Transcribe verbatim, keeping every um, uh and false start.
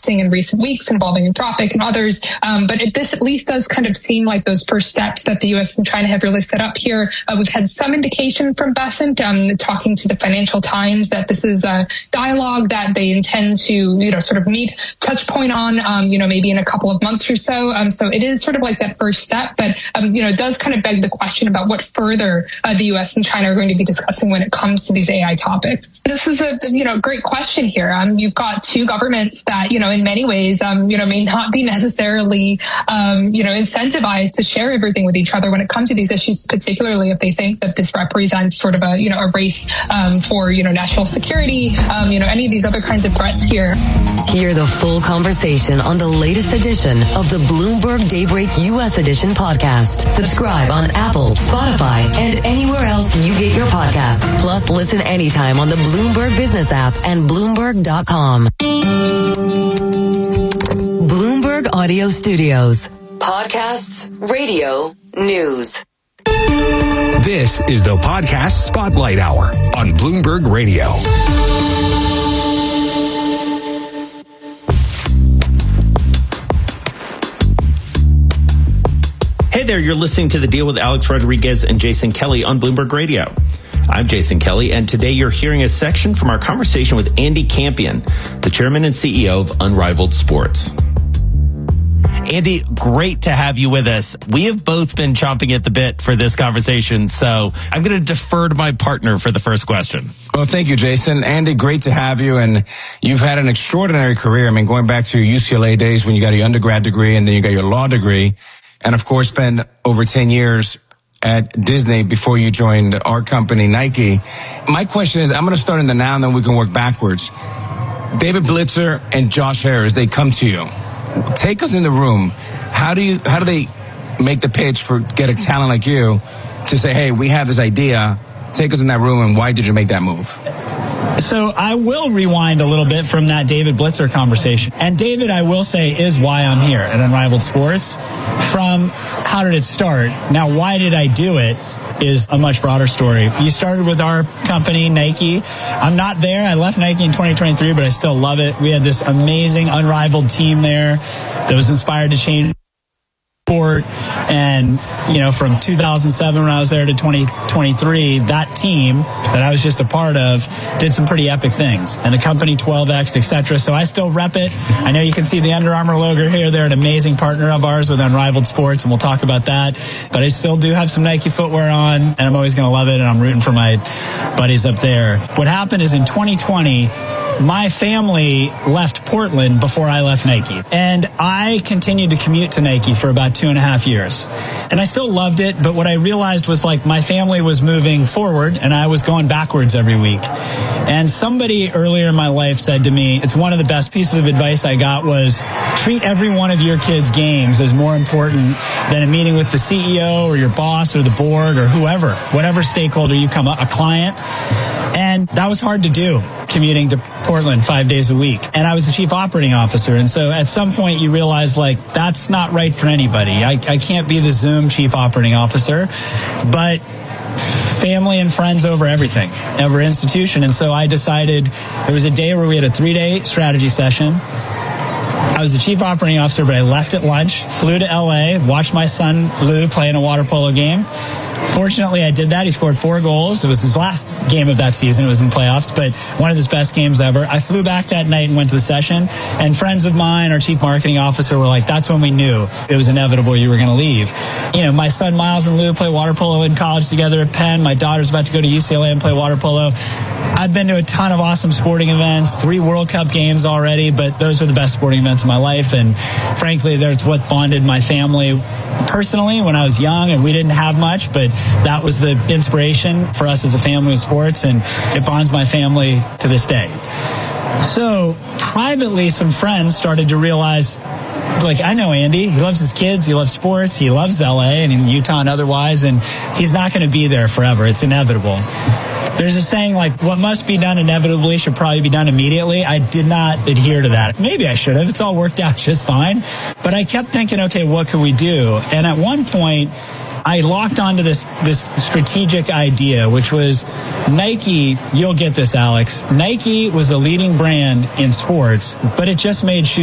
discussing in recent weeks involving Anthropic and others. Um, but it, this at least does kind of seem like those first steps that the U S and China have really set up here. Uh, we've had some indication from Bessent, um, talking to the Financial Times, that this is a dialogue that they intend to, you know, sort of meet touch point on, um, you know, maybe in a couple of months or so. Um, so it is sort of like that first step, but, um, you know, it does kind of beg the question about what further uh, the U S and China are going to be discussing when it comes to these A I topics. This is a, you know, great question here. Um, you've got two governments that, you know, in many ways, um, you know, may not be necessarily, um, you know, incentivized to share everything with each other when it comes to these issues, particularly if they think that this represents sort of a, you know, a race um, for, you know, national security, um, you know, any of these other kinds of threats here. Hear the full conversation on the latest edition of the Bloomberg Daybreak U S Edition podcast. Subscribe on Apple, Spotify, and anywhere else you get your podcasts. Plus, listen anytime on the Bloomberg Business app and Bloomberg dot com. Bloomberg Audio Studios. Podcasts, radio, news. This is the Podcast Spotlight Hour on Bloomberg Radio. Hey there, you're listening to The Deal with Alex Rodriguez and Jason Kelly on Bloomberg Radio. I'm Jason Kelly, and today you're hearing a section from our conversation with Andy Campion, the chairman and C E O of Unrivaled Sports. Andy, great to have you with us. We have both been chomping at the bit for this conversation, so I'm going to defer to my partner for the first question. Well, thank you, Jason. Andy, great to have you, and you've had an extraordinary career. I mean, going back to your U C L A days when you got your undergrad degree and then you got your law degree, and of course spent over ten years at Disney before you joined our company, Nike. My question is, I'm going to start in the now and then we can work backwards. David Blitzer and Josh Harris, they come to you. Take us in the room. How do you, how do they make the pitch for get a talent like you to say, hey, we have this idea. Take us in that room, and why did you make that move? So I will rewind a little bit from that David Blitzer conversation. And David, I will say, is why I'm here at Unrivaled Sports. From how did it start? Now, why did I do it is a much broader story. You started with our company, Nike. I'm not there. I left Nike in twenty twenty-three, but I still love it. We had this amazing, unrivaled team there that was inspired to change sport. And, you know, from two thousand seven when I was there to twenty twenty-three, that team that I was just a part of did some pretty epic things. And the company twelve X, et cetera. So I still rep it. I know you can see the Under Armour logo here. They're an amazing partner of ours with Unrivaled Sports, and we'll talk about that. But I still do have some Nike footwear on, and I'm always going to love it, and I'm rooting for my buddies up there. What happened is in twenty twenty, my family left Portland before I left Nike. And I continued to commute to Nike for about two and a half years. And I still loved it, but what I realized was like my family was moving forward and I was going backwards every week. And somebody earlier in my life said to me, it's one of the best pieces of advice I got was treat every one of your kids' games as more important than a meeting with the C E O or your boss or the board or whoever, whatever stakeholder you come up, a client. And that was hard to do, commuting to Portland five days a week. And I was the chief operating officer. And so at some point you realize, like, that's not right for anybody. I, I can't be the Zoom chief operating officer, but family and friends over everything, over institution. And so I decided there was a day where we had a three-day strategy session. I was the chief operating officer, but I left at lunch, flew to L A, watched my son Lou play in a water polo game. Fortunately, I did that. He scored four goals. It was his last game of that season. It was in playoffs, but one of his best games ever. I flew back that night and went to the session, and friends of mine, our chief marketing officer, were like, that's when we knew it was inevitable you were going to leave. You know, my son Miles and Lou play water polo in college together at Penn. My daughter's about to go to U C L A and play water polo. I've been to a ton of awesome sporting events, three World Cup games already, but those are the best sporting events of my life. And frankly, that's what bonded my family personally when I was young, and we didn't have much, but that was the inspiration for us as a family of sports, and it bonds my family to this day. So privately, some friends started to realize, like, I know Andy, he loves his kids, he loves sports, he loves L A and in Utah and otherwise, and he's not going to be there forever. It's inevitable. There's a saying like, what must be done inevitably should probably be done immediately. I did not adhere to that. Maybe I should have. It's all worked out just fine. But I kept thinking, okay, what could we do? And at one point, I locked onto this this strategic idea, which was Nike. You'll get this, Alex. Nike was the leading brand in sports, but it just made shoes.